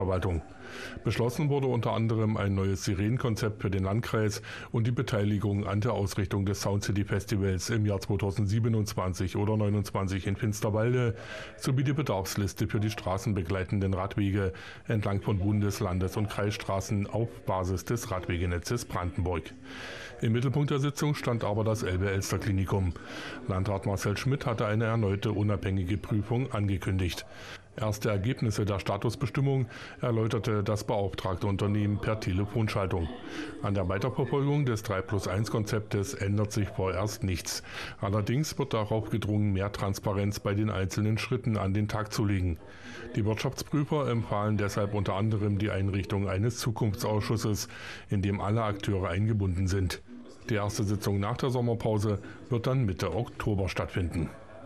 Verwaltung. Beschlossen wurde unter anderem ein neues Sirenenkonzept für den Landkreis und die Beteiligung an der Ausrichtung des Sound City Festivals im Jahr 2027 oder 2029 in Finsterwalde sowie die Bedarfsliste für die straßenbegleitenden Radwege entlang von Bundes-, Landes- und Kreisstraßen auf Basis des Radwegenetzes Brandenburg. Im Mittelpunkt der Sitzung stand aber das Elbe-Elster-Klinikum. Landrat Marcel Schmidt hatte eine erneute unabhängige Prüfung angekündigt. Erste Ergebnisse der Statusbestimmung erläuterte das beauftragte Unternehmen per Telefonschaltung. An der Weiterverfolgung des 3+1-Konzeptes ändert sich vorerst nichts. Allerdings wird darauf gedrungen, mehr Transparenz bei den einzelnen Schritten an den Tag zu legen. Die Wirtschaftsprüfer empfahlen deshalb unter anderem die Einrichtung eines Zukunftsausschusses, in dem alle Akteure eingebunden sind. Die erste Sitzung nach der Sommerpause wird dann Mitte Oktober stattfinden.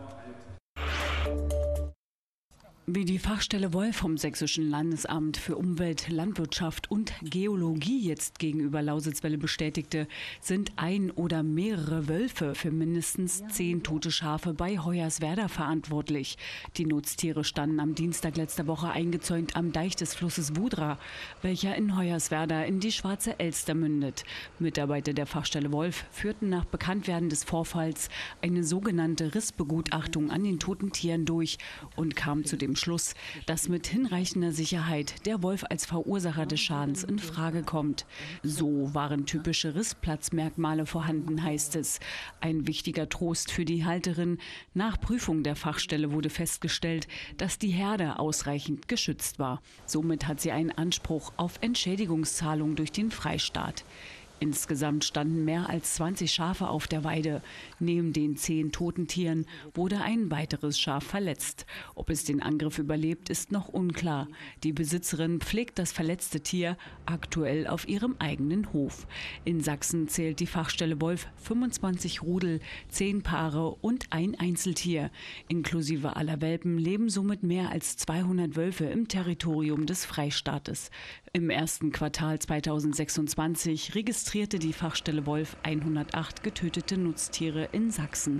Wie die Fachstelle Wolf vom Sächsischen Landesamt für Umwelt, Landwirtschaft und Geologie jetzt gegenüber Lausitzwelle bestätigte, sind ein oder mehrere Wölfe für mindestens 10 tote Schafe bei Hoyerswerda verantwortlich. Die Nutztiere standen am Dienstag letzter Woche eingezäunt am Deich des Flusses Wudra, welcher in Hoyerswerda in die Schwarze Elster mündet. Mitarbeiter der Fachstelle Wolf führten nach Bekanntwerden des Vorfalls eine sogenannte Rissbegutachtung an den toten Tieren durch und kamen zu dem Schluss, dass mit hinreichender Sicherheit der Wolf als Verursacher des Schadens in Frage kommt. So waren typische Rissplatzmerkmale vorhanden, heißt es. Ein wichtiger Trost für die Halterin. Nach Prüfung der Fachstelle wurde festgestellt, dass die Herde ausreichend geschützt war. Somit hat sie einen Anspruch auf Entschädigungszahlung durch den Freistaat. Insgesamt standen mehr als 20 Schafe auf der Weide. Neben den 10 toten Tieren wurde ein weiteres Schaf verletzt. Ob es den Angriff überlebt, ist noch unklar. Die Besitzerin pflegt das verletzte Tier aktuell auf ihrem eigenen Hof. In Sachsen zählt die Fachstelle Wolf 25 Rudel, 10 Paare und ein Einzeltier. Inklusive aller Welpen leben somit mehr als 200 Wölfe im Territorium des Freistaates. Im ersten Quartal 2026 registrierte die Fachstelle Wolf 108 getötete Nutztiere in Sachsen.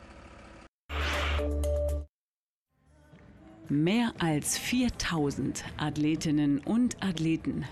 Mehr als 4000 Athletinnen und Athleten,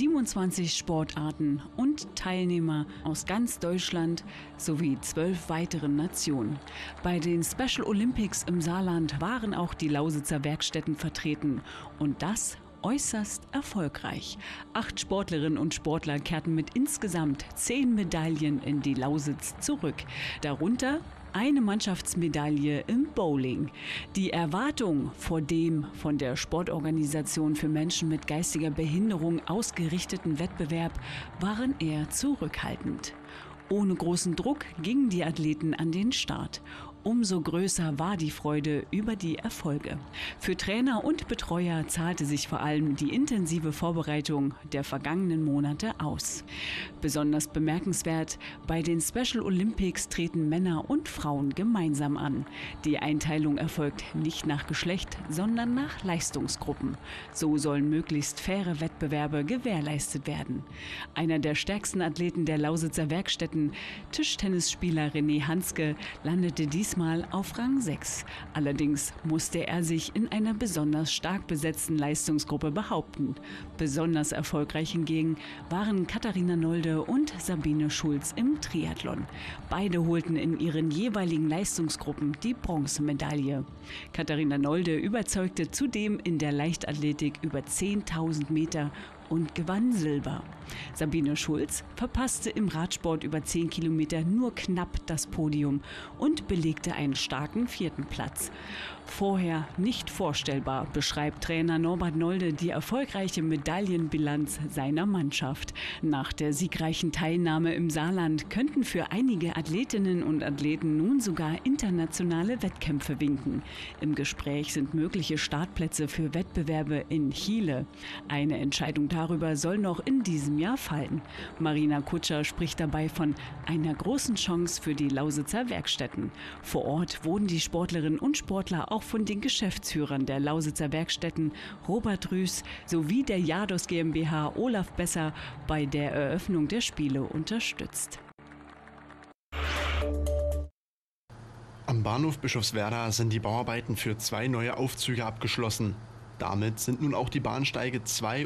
27 Sportarten und Teilnehmer aus ganz Deutschland sowie 12 weiteren Nationen. Bei den Special Olympics im Saarland waren auch die Lausitzer Werkstätten vertreten und das äußerst erfolgreich. 8 Sportlerinnen und Sportler kehrten mit insgesamt 10 Medaillen in die Lausitz zurück. Darunter eine Mannschaftsmedaille im Bowling. Die Erwartung vor dem von der Sportorganisation für Menschen mit geistiger Behinderung ausgerichteten Wettbewerb waren eher zurückhaltend. Ohne großen Druck gingen die Athleten an den Start. Umso größer war die Freude über die Erfolge. Für Trainer und Betreuer zahlte sich vor allem die intensive Vorbereitung der vergangenen Monate aus. Besonders bemerkenswert, bei den Special Olympics treten Männer und Frauen gemeinsam an. Die Einteilung erfolgt nicht nach Geschlecht, sondern nach Leistungsgruppen. So sollen möglichst faire Wettbewerbe gewährleistet werden. Einer der stärksten Athleten der Lausitzer Werkstätten, Tischtennisspieler René Hanske, landete diesmal auf Rang 6. Allerdings musste er sich in einer besonders stark besetzten Leistungsgruppe behaupten. Besonders erfolgreich hingegen waren Katharina Nolde und Sabine Schulz im Triathlon. Beide holten in ihren jeweiligen Leistungsgruppen die Bronzemedaille. Katharina Nolde überzeugte zudem in der Leichtathletik über 10.000 Meter und gewann Silber. Sabine Schulz verpasste im Radsport über 10 Kilometer nur knapp das Podium und belegte einen starken 4. Platz. Vorher nicht vorstellbar, beschreibt Trainer Norbert Nolde die erfolgreiche Medaillenbilanz seiner Mannschaft. Nach der siegreichen Teilnahme im Saarland könnten für einige Athletinnen und Athleten nun sogar internationale Wettkämpfe winken. Im Gespräch sind mögliche Startplätze für Wettbewerbe in Chile. Eine Entscheidung darüber soll noch in diesem Jahr fallen. Marina Kutscher spricht dabei von einer großen Chance für die Lausitzer Werkstätten. Vor Ort wurden die Sportlerinnen und Sportler auch von den Geschäftsführern der Lausitzer Werkstätten Robert Rüß sowie der Jados GmbH Olaf Besser bei der Eröffnung der Spiele unterstützt. Am Bahnhof Bischofswerda sind die Bauarbeiten für 2 neue Aufzüge abgeschlossen. Damit sind nun auch die Bahnsteige 2